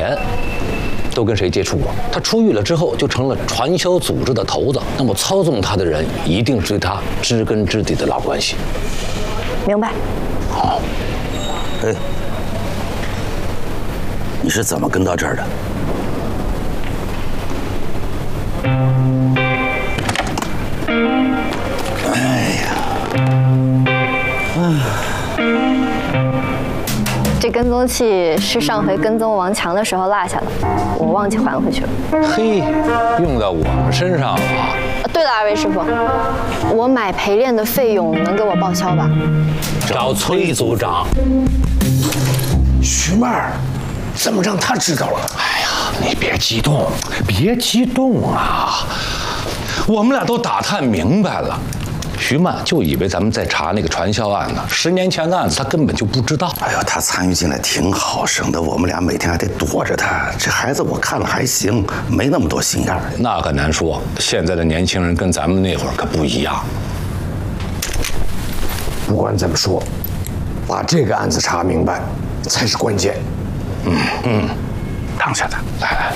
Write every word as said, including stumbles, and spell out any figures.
前都跟谁接触过。他出狱了之后，就成了传销组织的头子。那么操纵他的人，一定是对他知根知底的老关系。 明白。 好。 哎，你是怎么跟到这儿的？哎呀， 唉。这跟踪器是上回跟踪王强的时候落下的，我忘记还回去了。 嘿，用到我们身上了。 对了，二位师傅，我买陪练的费用能给我报销吧？ 找崔组长。 徐妹儿，怎么让他知道了？ 哎呀，你别激动，别激动啊！我们俩都打探明白了。徐曼就以为咱们在查那个传销案呢，十年前的案子他根本就不知道。 哎呦，他参与进来挺好，省得我们俩每天还得躲着他。这孩子我看了还行，没那么多心眼儿。 那可难说，现在的年轻人跟咱们那会儿可不一样。 不管怎么说，把这个案子查明白才是关键。 嗯嗯，当下的，来来。